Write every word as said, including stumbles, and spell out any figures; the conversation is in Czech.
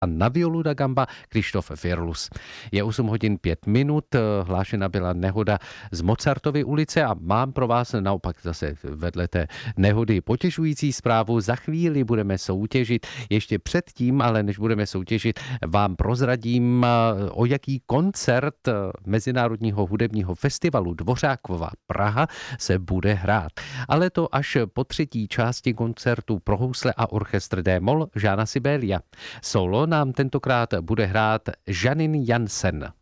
a na violu da gamba Krištof Firlus. Je osm hodin pět minut, hlášena byla nehoda z Mozartovy ulice a mám pro vás naopak zase vedle té nehody potěšující zprávu. Za chvíli budeme soutěžit, ještě předtím, ale než budeme soutěžit, vám prozradím, o jaký koncert Mezinárodního hudebního festivalu Dvořákova Praha se bude hrát. Ale to až po třetí části koncertu pro housle a orchestr D-moll Jána Sibélia. Solo nám tentokrát bude hrát Janine Jansen.